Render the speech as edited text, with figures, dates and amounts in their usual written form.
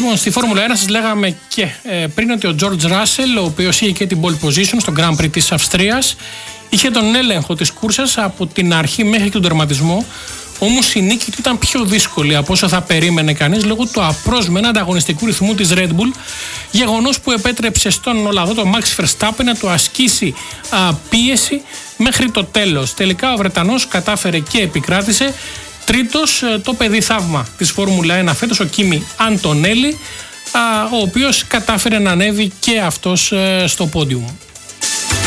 Λοιπόν, στη Φόρμουλα 1 σας λέγαμε και πριν ότι ο George Russell, ο οποίος είχε και την pole position στο Grand Prix της Αυστρίας, είχε τον έλεγχο της κούρσας από την αρχή μέχρι και τον τερματισμό. Όμως η νίκη του ήταν πιο δύσκολη από όσο θα περίμενε κανείς λόγω του απρόσμενα ανταγωνιστικού ρυθμού της Red Bull. Γεγονός που επέτρεψε στον Ολλανδό, τον Max Verstappen, να του ασκήσει πίεση μέχρι το τέλος. Τελικά ο Βρετανός κατάφερε και επικράτησε. Τρίτος, το παιδί θαύμα της Φόρμουλα 1 φέτος, ο Κίμι Αντωνέλη, ο οποίος κατάφερε να ανέβει και αυτός στο πόντιουμ.